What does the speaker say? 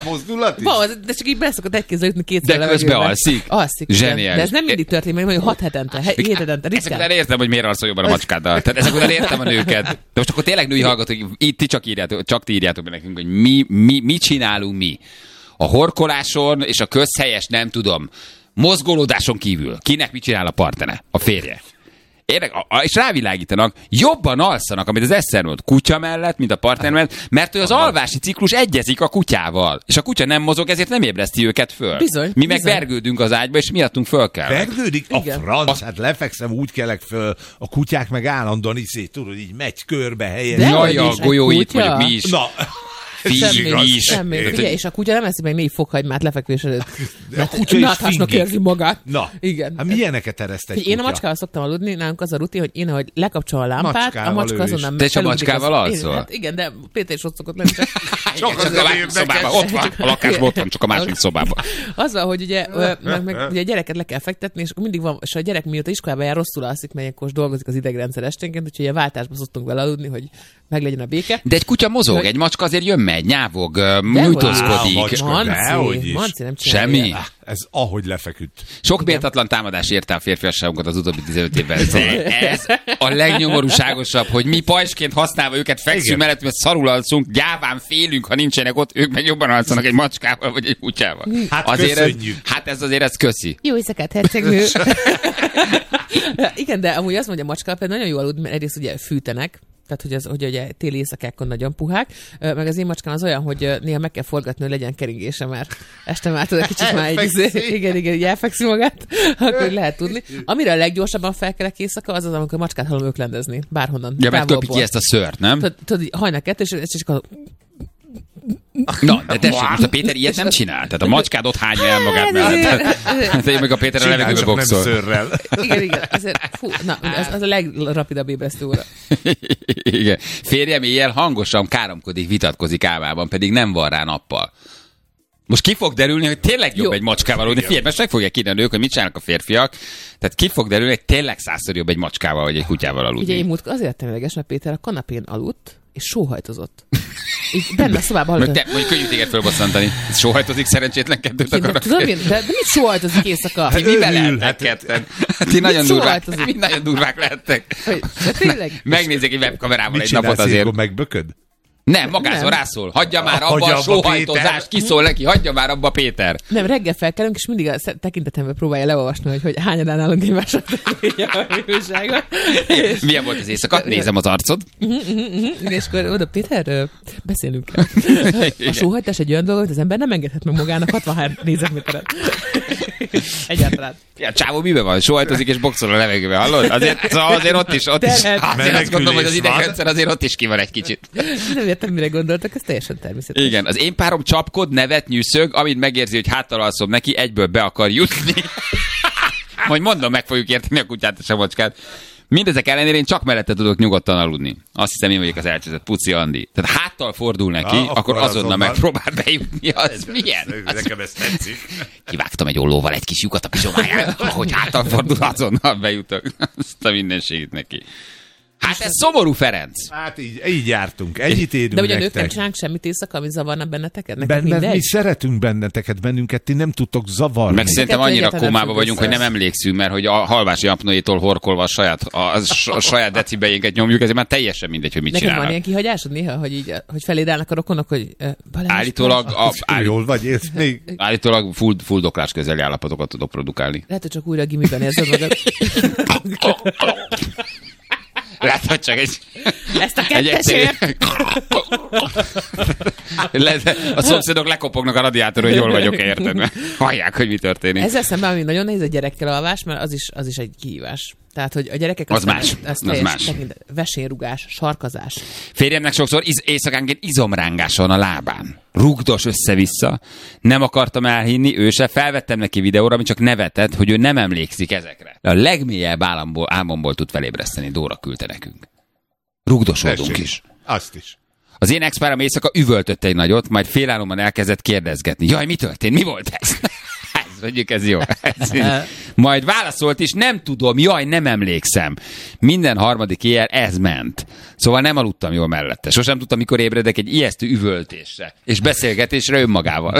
mozdulat is? Van, de csak így beszokott egy kézzel ütni kétszer. De közben alszik. Alszik. Zseniális. De ez nem mindig történik, mert 6 hetente, 7 hetente. Ezek után értem, hogy miért alszol jobban a macskáddal. Tehát ezek után értem a nőket. De most akkor tényleg női hallgatók, itt ti csak ti írjátok be nekünk, hogy mi csinálunk mi. A horkoláson és a közhelyes, nem tudom, mozgolódáson kívül. Kinek mit csinál a partnere? A férje. És rávilágítanak, jobban alszanak, amit az Eszter mondott, kutya mellett, mint a partner mellett, mert az alvási ciklus egyezik a kutyával. És a kutya nem mozog, ezért nem ébreszti őket föl. Bizony. Mi meg vergődünk az ágyba, és miattunk föl kell. Vergődik? A Igen. franc, hát lefekszem, úgy kelek föl, a kutyák meg állandóan tudod, így megy körbe helyen. De Jaj, hogy a is, egy golyóit kutya? mondjuk mi is. Na, Semmi. Figyelj, és a kutya nem eszik meg 4 fokhagymát lefekvés előtt. a kutya is Náthásnak fingik. érzi magát. Na, Igen. hát milyeneket ereszt egy Én a kutya? macskával szoktam aludni, nálunk az a rutin, hogy én, ahogy lekapcsolom a lámpát, Macskával a macska ő is. azonnal Te is a felugrik macskával az- alszol? Hát igen, de Péter is ott szokott lenni. Csak Csak az a érdekes. szobában, ott van, a lakásban ott van, csak a másik szobában. az van, hogy ugye, meg ugye a gyereket le kell fektetni, és akkor mindig van, és a gyerek mióta iskolába jár, rosszul alszik, mert ilyenkor dolgozik az idegrendszer esténként, úgyhogy a váltásba szoktunk vele aludni, hogy meglegyen a béke. De egy kutya mozog, egy macska azért jön megy, nyávog, nyújtózkodik. macska. Dehogy is. Manci nem csinálja. Semmi. Ez ahogy lefeküdt. Sok méltatlan támadás érte a férfiasságunkat az utóbbi 15 évben. De ez a legnyomorúságosabb, hogy mi pajsként használva őket fekszünk mellett, mert szarul alszunk, gyáván félünk, ha nincsenek ott, ők meg jobban alszanak egy macskával vagy egy kutyával. Hát azért köszönjük. ez köszi. Jó éjszakát, hercegnő! Igen, de amúgy azt mondja, a macska például nagyon jó aludni, mert egyrészt ugye fűtenek, tehát hogy ugye téli éjszakákon nagyon puhák, meg az én macskám az olyan, hogy néha meg kell forgatni, hogy legyen keringése, mert este már tudod, kicsit már igen, így elfekszi magát, akkor lehet tudni. Amire a leggyorsabban felkelek éjszaka, az amikor a macskát hallom öklendezni, bárhonnan. Ja, meg töpi ki ezt a szőrt, nem? Tudod, hajnal 2, és csak a... Na, de tessék, most a Péter ilyet nem csinál. Tehát a macskád ott hányja el magát mellett. Hát én meg a Péter a levegőbe Csak nem boxol. szőrrel. Igen, ezért, fú, na, az a legrapidabb ébresztő óra. Igen. Férjem éjjel hangosan káromkodik, vitatkozik álmában, pedig nem van rá nappal. Most ki fog derülni, hogy tényleg jobb egy macskával aludni. Figyelj, most meg fogják kérni a nők, hogy mit csinálnak a férfiak. Tehát ki fog derülni, hogy tényleg 100-szor jobb egy macskával vagy egy kutyával aludni. Ugye én múltkor azért temeleges, mert Péter a kanapén aludt, és sóhajtozott. Így benne a szobában Mert aludt. te, mondjuk könnyű téged fölbosszantani. Sóhajtozik szerencsétlen kettőt akarnak. Tudod, de mit sóhajtozik éjszaka? Ti mivel Örül, lehettek hát- ketten? Ti nagyon durvák, sóhajtozik? mi nagyon durvák lehettek. De tényleg? Megnézzek egy webkamerával Mit egy napot csinálsz, azért. akkor megbököd? Nem, magázol, Nem. rászól. Hagyja már Hagyja abba a abba, sóhajtozást, Péter. kiszól neki, hagyja már abba Péter. Nem, reggel felkelünk, és mindig a tekintetembe próbálja leolvasni, hogy hányadán állunk egymásra a újságot. Milyen volt az éjszaka? Nézem az arcod. És akkor oda, Péter, beszélünk kell. A sóhajtás egy olyan dolog, hogy az ember nem engedhet meg magának 63 négyzetméteret. Egyáltalán. Ja, csávó miben van? Sóhajtozik és boxol a levegőbe, hallod? Azért ott is. Azért azt gondolom, hogy az idegrendszer azért ott is ki van egy kicsit. Nem értem, mire gondoltak, ez teljesen természetes. Igen, az én párom csapkod, nevet, nyűszög, amint megérzi, hogy háttal alszom neki, egyből be akar jutni. Majd mondom, meg fogjuk érteni a kutyát és a macskát. Mindezek ellenére én csak mellette tudok nyugodtan aludni. Azt hiszem, én vagyok az elcseszett Puci Andi. Tehát háttal fordul neki, akkor azonnal megpróbál bejutni. Az milyen? Nekem ez tetszik. Kivágtam egy ollóval egy kis lyukat a pizsomáján, ahogy háttal fordul, azonnal bejutok. Azt a mindenségét neki. Hát ez szomorú, Ferenc. Hát így jártunk. Ennyit érünk De ugye a nők nem nektek. csinálnak semmi éjszaka, ami zavarna benneteket? Nektek Mert mi mindegy? szeretünk benneteket, bennünket ti nem tudtok zavarni. Meg szerintem Kettő annyira egyáltalán kómába nem vagyunk, hogy függ nem emlékszünk, mert hogy a halvási apnoétól horkolva a saját decibejénket nyomjuk, ezért már teljesen mindegy, hogy mit Neked van csinálnak. ilyen kihagyásod néha, hogy így, hogy feléd állnak a rokonok, hogy Balázs, Állítólag, Jól vagy, élsz még? állítólag fuldoklás közeli állapotokat tudok produkálni. lehet, hogy csak újra gimiben érzed magad. Lehet, hogy csak egy... Ezt a kettesért! A szomszédok lekopognak a radiátoron, hogy jól vagyok, érted? Mert hallják, hogy mi történik. Ezzel szemben, ami nagyon nehéz a gyerekkel alvás, mert az is egy kihívás. Tehát, hogy a gyerekek... Az más. Az Az más. Vesérugás, sarkazás. Férjemnek sokszor éjszakánként izomrángása van a lábán. Rugdos össze-vissza. Nem akartam elhinni, ő se. Felvettem neki videóra, ami csak nevetett, hogy ő nem emlékszik ezekre. De a legmélyebb álmomból tud felébreszteni. Dóra küldte nekünk. Rugdosodunk is. Azt is. Az én ex-párom éjszaka üvöltött egy nagyot, majd félálomban elkezdett kérdezgetni. Jaj, mi történt? Mi volt ez? Ez Mondjuk ez jó. Majd válaszolt is, nem tudom, jaj, nem emlékszem. Minden harmadik éjjel ez ment. Szóval nem aludtam jól mellette. Sosem tudtam, mikor ébredek egy ijesztő üvöltésre és beszélgetésre önmagával.